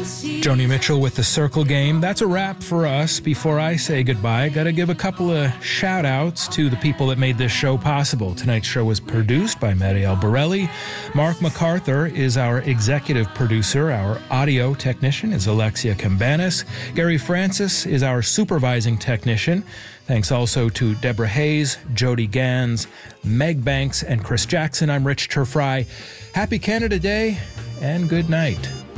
Joni Mitchell with the Circle Game. That's a wrap for us. Before I say goodbye, I got to give a couple of shout-outs to the people that made this show possible. Tonight's show was produced by Marielle Borelli. Mark MacArthur is our executive producer. Our audio technician is Alexia Cambanis. Gary Francis is our supervising technician. Thanks also to Deborah Hayes, Jody Gans, Meg Banks, and Chris Jackson. I'm Rich Turfry. Happy Canada Day, and good night.